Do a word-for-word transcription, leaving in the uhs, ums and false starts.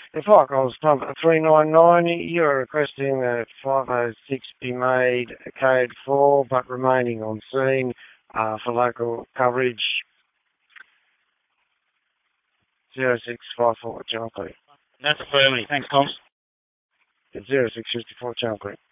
The Flight Goals Pump three nine nine, you are requesting that five oh six be made code four, but remaining on scene uh, for local coverage. zero six five four Channel Creek. That's affirmative. Thanks, Tom. zero six five four Channel Creek.